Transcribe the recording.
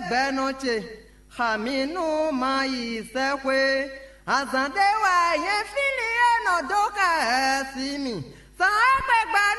gbẹnọtse xaminu mayi sẹkwe azãdewa yẹn fili ẹnọdọka ẹsimi sàgbẹgbà